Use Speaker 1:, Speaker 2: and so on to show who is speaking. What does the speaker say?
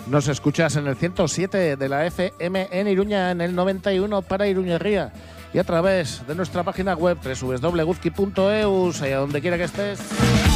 Speaker 1: Nos escuchas en el 107 de la FM en Iruña, en el 91 para Iruñerría y a través de nuestra página web www.guzki.eus, allá donde quiera que estés.